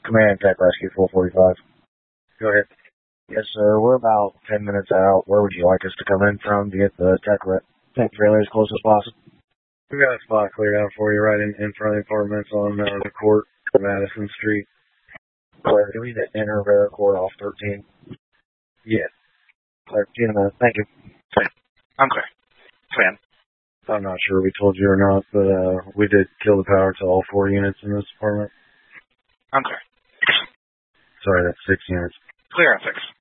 Command Tech Rescue 445. Go ahead. Yes, sir. We're about 10 minutes out. Where would you like us to come in from to get the tech trailer as close as possible? We got a spot cleared out for you right in front of the apartments on the court, Madison Street. Clear. Do we need to enter Rare Court off 13? Yes. Clear. See you in a minute. Thank you. I'm clear. Command. I'm not sure we told you or not, but we did kill the power to all 4 units in this apartment. I'm clear. Sorry, that's 6 units. Clear on 6.